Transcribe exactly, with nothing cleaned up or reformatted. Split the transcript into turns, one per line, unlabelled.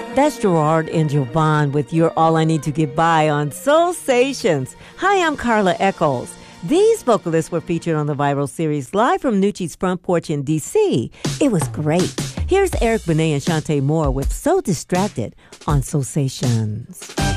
That's Gerard and Jovan with You're All I Need to Get By on Soulsations. Hi, I'm Carla Eccles. These vocalists were featured on the viral series live from Nucci's front porch in D C. It was great. Here's Eric Benet and Shantae Moore with So Distracted on Soulsations.